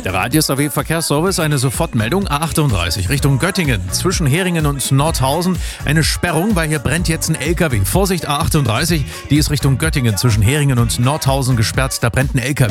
Der Radio-SAW Verkehrsservice, eine Sofortmeldung A38 Richtung Göttingen. Zwischen Heringen und Nordhausen eine Sperrung, weil hier brennt jetzt ein LKW. Vorsicht A38, die ist Richtung Göttingen zwischen Heringen und Nordhausen gesperrt, da brennt ein LKW.